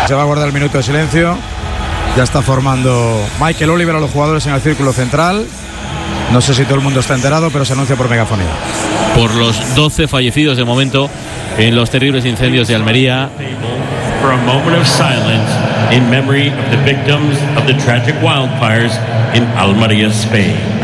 Se va a guardar el minuto de silencio. Ya está formando Michael Oliver a los jugadores en el círculo central. No sé si todo el mundo está enterado, pero se anuncia por megafonía. Por los 12 fallecidos de momento en los terribles incendios de Almería. For a moment of silence in memory of the victims of the tragic wildfires in Almería, Spain.